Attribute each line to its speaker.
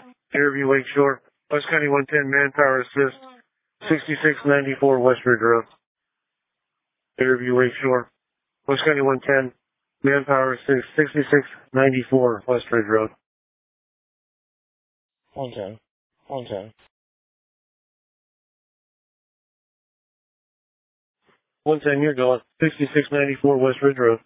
Speaker 1: Fairview Lakeshore, West County 110, manpower assist, 6694 West Ridge Road. Fairview Lakeshore, West County 110, manpower assist, 6694 West Ridge Road. 110, 110. 110, you're going, 6694 West Ridge Road.